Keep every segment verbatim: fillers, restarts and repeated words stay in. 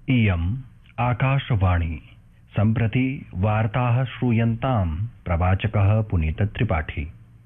इयम् आकाशवाणी सम्प्रति वार्ताः श्रूयन्तां प्रवाचकः पुनीतत्रिपाठी।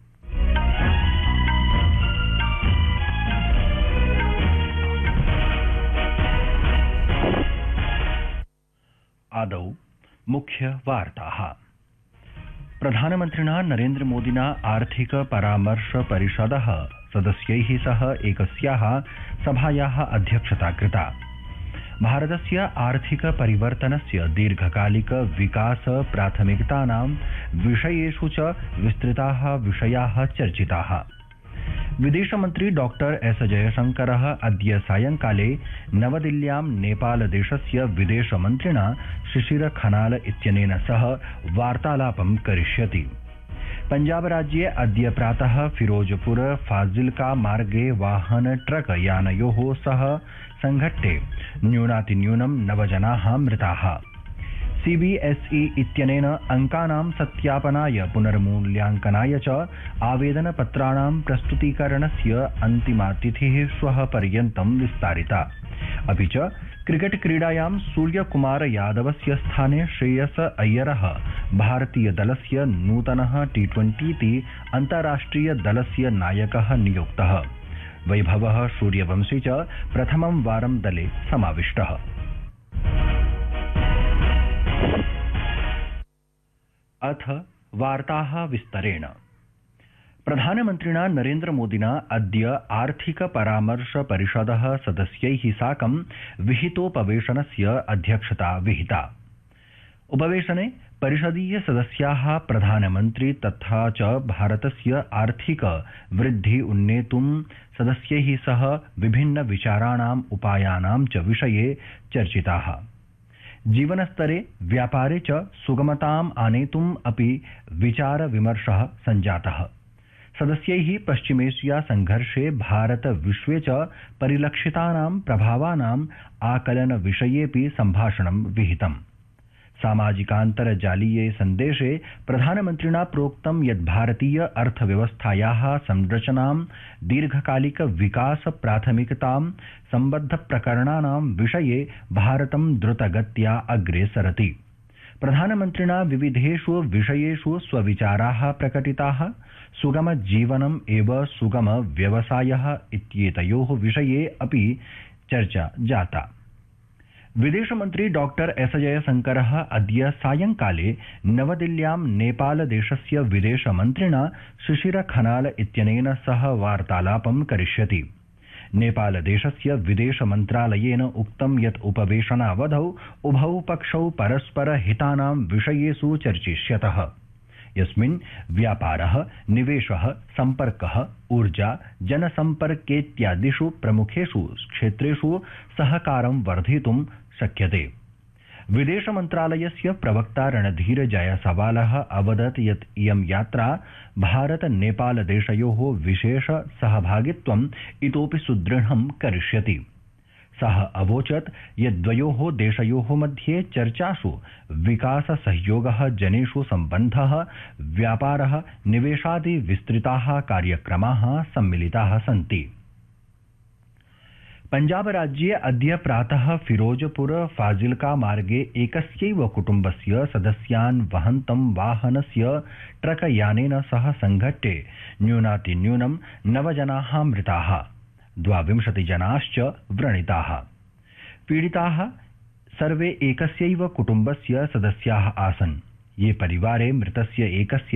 आदौ मुख्य वार्ताः। प्रधानमन्त्रिणा नरेन्द्र मोदिना आर्थिक परामर्श परिषदः सदस्यैः सह एकस्याः सभायाः अध्यक्षता कृता। भारतस्य आर्थिक परिवर्तनस्य दीर्घकालिक विकास प्राथमिकतानां विषयेषु च विस्तृताः विषयाः चर्चिताः। विदेशमन्त्री डॉक्टर एस जयशंकरः अद्य सायंकाले नवदिल्ल्यां नेपालदेशस्य विदेशमन्त्रिणा शिशिर खनाल इत्यनेन सह वार्तालापं करिष्यति। पंजाबराज्ये अद्य प्रातः फिरोजपुर फाजिल्का मार्गे वाहन ट्रक यानयोः सह संघट्टे न्यूनातिन्यूनं नव जनाः मृताः। सीबीएसई इत्यनेन अंकानां सत्यापनाय पुनर्मूल्यांकनाय च आवेदनपत्राणां प्रस्तुतीकरणस्य अन्तिमा तिथिः श्वः पर्यन्तं विस्तारिता। अपि च क्रिकेट क्रीडायां सूर्यकुमार यादवस्य स्थाने श्रेयस अय्यरः भारतीय दलस्य नूतनः टी ट्वेंटी अन्ताराष्ट्रिय दलस्य नायकः नियुक्तः। वैभवः सूर्यवंशी च प्रथमं वारं दले समाविष्टः। अथ वार्ताः विस्तरेण। प्रधानमन्त्रिणा नरेन्द्र मोदिना अद्य आर्थिक परामर्श परिषदः सदस्यैः साकं विहितोपवेशनस्य अध्यक्षता विहिता। उपवेशने परिषदीय सदस्याः प्रधानमन्त्री तथा च भारतस्य आर्थिक वृद्धि उन्नेतुं सदस्यैः सह विभिन्न विचाराणाम् उपायानां च विषये चर्चिताः। जीवनस्तरे व्यापारे च सुगमताम् आनेतुम् अपि विचार विमर्शः सञ्जातः। सदस्यैः पश्चिमेशिया संघर्षे भारत विश्वे च परिलक्षितानां प्रभावानाम् आकलन विषयेऽपि सम्भाषणं विहितम्। सामाजिकान्तर्जालीये सन्देशे प्रधानमन्त्रिणा प्रोक्तं यत् भारतीय अर्थव्यवस्थायाः संरचनां दीर्घकालिक विकास प्राथमिकतां सम्बद्ध प्रकरणानां विषये भारतं द्रुतगत्या अग्रे सरति। प्रधानमन्त्रिणा विविधेषु विषयेषु स्वविचाराः प्रकटिताः। सुगम जीवनम् एव सुगम व्यवसायः इत्येतयोः विषये अपि चर्चा जाता। विदेशमन्त्री डॉक्टर एस जयशंकरः अद्य सायंकाले नवदिल्ल्यां नेपालदेशस्य विदेशमन्त्रिणा शिशिर खनाल इत्यनेन सह वार्तालापं करिष्यति। नेपालदेशस्य विदेशमन्त्रालयेन उक्तं यत् उपवेशनावधौ उभौ पक्षौ परस्पर हितानां विषयेषु चर्चिष्यतः, यस्मिन् व्यापारः, निवेशः, सम्पर्कः, ऊर्जा, जनसम्पर्केत्यादिषु प्रमुखेषु क्षेत्रेषु सहकारं वर्धितुं शक्यते। विदेशमन्त्रालयस्य प्रवक्ता रणधीर जायसवालः अवदत् यत् इयं यात्रा भारत नेपाल देशयोः विशेष सहभागित्वम् इतोपि सुदृढं करिष्यति। सः अवोचत् यत् द्वयोः देशयोः मध्ये चर्चासु विकास सहयोगः, जनेषु सम्बन्धः, व्यापारः, निवेशादि विस्तृताः कार्यक्रमाः सम्मिलिताः सन्ति। पंजाबराज्ये अद्य प्रातः फिरोजपुर फाजिल्का मार्गे एकस्यैव कुटुम्बस्य सदस्यान् वहन्तं वाहनस्य ट्रक यानेन सह संघट्टे न्यूनातिन्यूनं नव जनाः मृताः, द्वाविंशति जनाश्च व्रणिताः। पीडिताः सर्वे एकस्यैव कुटुम्बस्य सदस्याः आसन्। ये परिवारे मृतस्य एकस्य